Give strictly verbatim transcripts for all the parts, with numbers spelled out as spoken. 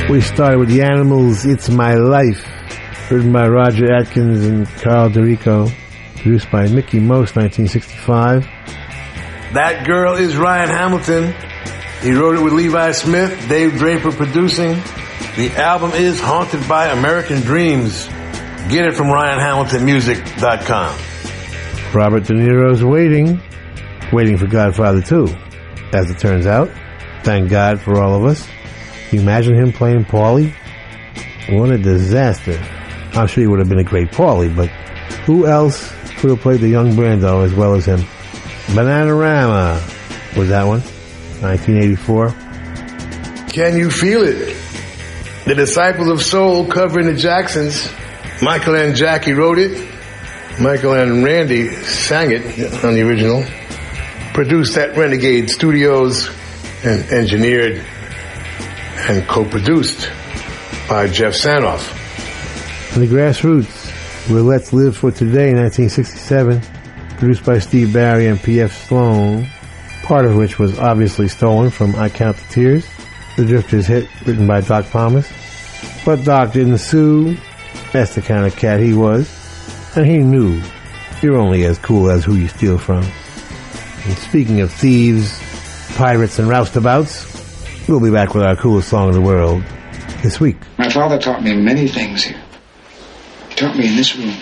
We started with the Animals, It's My Life, written by Roger Atkins and Carl DeRico, produced by Mickey Most, nineteen sixty-five. That Girl is Ryan Hamilton. He wrote it with Levi Smith, Dave Draper producing. The album is Haunted by American Dreams. Get it from ryan hamilton music dot com. Robert De Niro's Waiting, waiting for Godfather two, as it turns out. Thank God for all of us. Can you imagine him playing Paulie? What a disaster. I'm sure he would have been a great Paulie, but who else could have played the young Brando as well as him? Bananarama was that one, nineteen eighty-four. Can You Feel It? The Disciples of Soul covering the Jacksons. Michael and Jackie wrote it. Michael and Randy sang it on the original. Produced at Renegade Studios and engineered and co-produced by Jeff Sanoff. And the Grassroots were Let's Live for Today, nineteen sixty-seven, produced by Steve Barry and P F Sloan, part of which was obviously stolen from I Count the Tears, the Drifters hit written by Doc Thomas. But Doc didn't sue. That's the kind of cat he was. And he knew you're only as cool as who you steal from. And speaking of thieves, pirates, and roustabouts, we'll be back with our coolest song in the world this week. My father taught me many things here. He taught me in this room.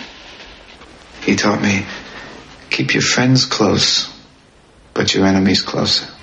He taught me, keep your friends close, but your enemies closer.